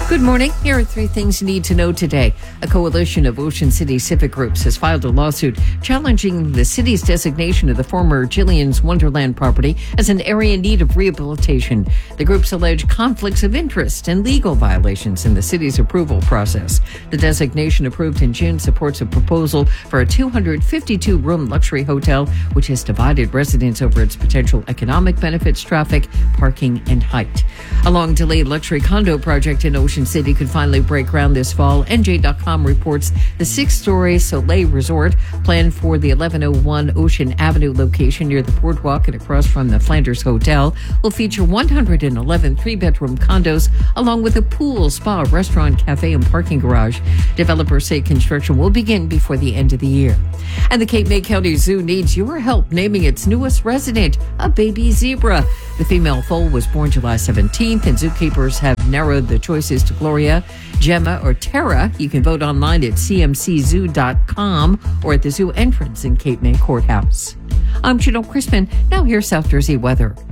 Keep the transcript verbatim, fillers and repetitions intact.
Good morning. Here are three things you need to know today. A coalition of Ocean City civic groups has filed a lawsuit challenging the city's designation of the former Jillian's Wonderland property as an area in need of rehabilitation. The groups allege conflicts of interest and legal violations in the city's approval process. The designation approved in June supports a proposal for a two hundred fifty-two room luxury hotel, which has divided residents over its potential economic benefits, traffic, parking, and height. A long-delayed luxury condo project in Ocean City could finally break ground this fall. N J dot com reports the six-story Soleil Resort, planned for the eleven oh one Ocean Avenue location near the boardwalk and across from the Flanders Hotel, will feature one hundred eleven three-bedroom condos, along with a pool, spa, restaurant, cafe, and parking garage. Developers say construction will begin before the end of the year. And the Cape May County Zoo needs your help naming its newest resident, a baby zebra. The female foal was born July seventeenth, and zookeepers have narrowed the choices to Gloria, Gemma, or Tara. You can vote online at c m c zoo dot com or at the zoo entrance in Cape May Courthouse. I'm Janelle Crispin. Now here's South Jersey weather.